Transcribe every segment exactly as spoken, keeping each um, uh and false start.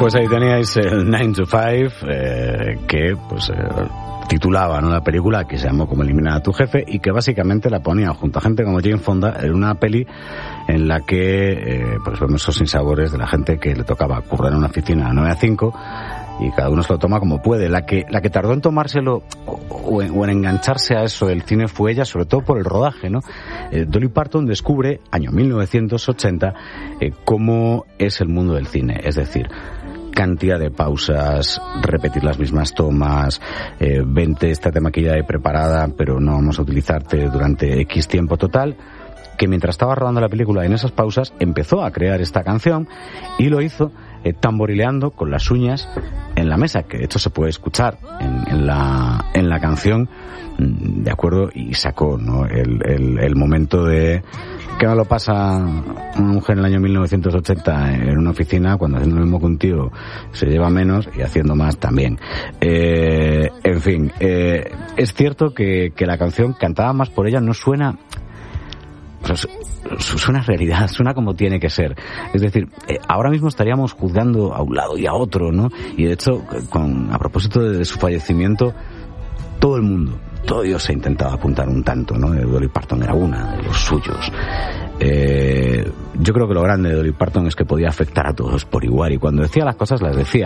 Pues ahí teníais el nine to five, eh, que pues eh, titulaba, ¿no?, la película, que se llamó Como eliminar a tu jefe, y que básicamente la ponía junto a gente como Jane Fonda en una peli en la que eh, pues vemos esos sinsabores de la gente que le tocaba currar en una oficina de nueve a cinco y cada uno se lo toma como puede. La que la que tardó en tomárselo o, o, en, o en engancharse a eso del cine fue ella, sobre todo por el rodaje, ¿no? Eh, Dolly Parton descubre, año mil novecientos ochenta, eh, cómo es el mundo del cine, es decir, cantidad de pausas, repetir las mismas tomas, eh, vente, estate maquillada y preparada, pero no vamos a utilizarte durante X tiempo total, que mientras estaba rodando la película en esas pausas empezó a crear esta canción y lo hizo eh, tamborileando con las uñas en la mesa, que de hecho se puede escuchar en, en la en la canción, de acuerdo, y sacó, ¿no?, el, el, el momento de que no lo pasa una mujer en el año mil novecientos ochenta en una oficina cuando haciendo lo mismo que un tío se lleva menos y haciendo más también. Eh, en fin, eh, es cierto que, que la canción, cantada más por ella, no suena... Pues, suena realidad, suena como tiene que ser. Es decir, eh, ahora mismo estaríamos juzgando a un lado y a otro, ¿no? Y de hecho, con, a propósito de, de su fallecimiento, todo el mundo, todo Dios se ha intentado apuntar un tanto, ¿no? Dolly Parton era una de los suyos. Eh, yo creo que lo grande de Dolly Parton es que podía afectar a todos por igual, y cuando decía las cosas las decía.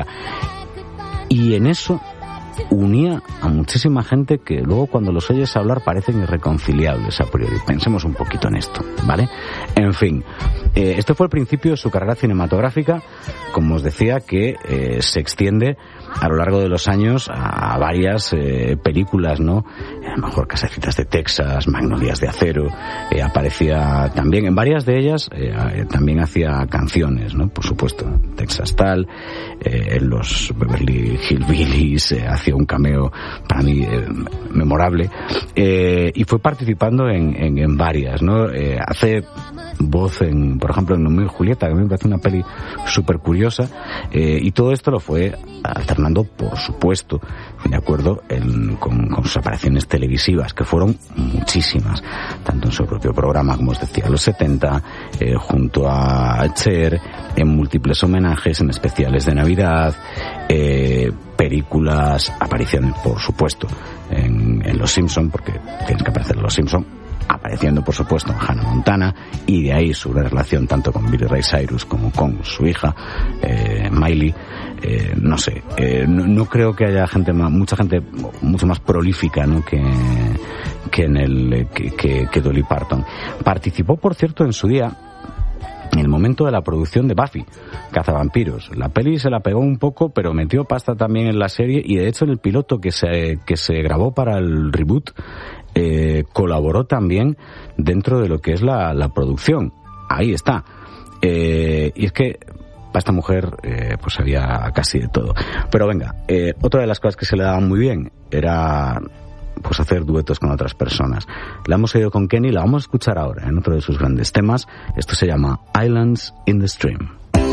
Y en eso unía a muchísima gente que luego cuando los oyes hablar parecen irreconciliables a priori. Pensemos un poquito en esto, ¿vale? En fin, eh, este fue el principio de su carrera cinematográfica, como os decía, que eh, se extiende a lo largo de los años a varias eh, películas, ¿no? A lo mejor Casecitas de Texas, Magnolias de Acero, eh, aparecía también en varias de ellas, eh, también hacía canciones, ¿no? Por supuesto, Texas Tal, eh, en los Beverly Hillbillies, eh, hacía un cameo para mí eh, memorable, eh, y fue participando en, en, en varias, ¿no? Eh, hace voz en, por ejemplo, en Romeo y Julieta, que a mí me parece una peli súper curiosa, eh, y todo esto lo fue alternando, por supuesto, de acuerdo, en, con, con sus apariciones televisivas, que fueron muchísimas, tanto en su propio programa, como os decía, en los setenta, eh, junto a Cher, en múltiples homenajes, en especiales de Navidad, eh, películas, apariciones, por supuesto, en, en Los Simpson, porque tienes que aparecer en Los Simpson, apareciendo, por supuesto, en Hannah Montana, y de ahí su relación tanto con Billy Ray Cyrus como con su hija, eh, Miley. Eh, no sé, eh, no, no creo que haya gente más, mucha gente mucho más prolífica, ¿no?, que, que en el, que, que, que Dolly Parton. Participó, por cierto, en su día, en el momento de la producción de Buffy, Cazavampiros. La peli se la pegó un poco, pero metió pasta también en la serie, y de hecho en el piloto que se, que se grabó para el reboot, eh, colaboró también dentro de lo que es la, la producción. Ahí está. Eh, y es que para esta mujer eh, pues había casi de todo. Pero venga, eh, otra de las cosas que se le daban muy bien era pues hacer duetos con otras personas. La hemos oído con Kenny, la vamos a escuchar ahora en otro de sus grandes temas. Esto se llama Islands in the Stream.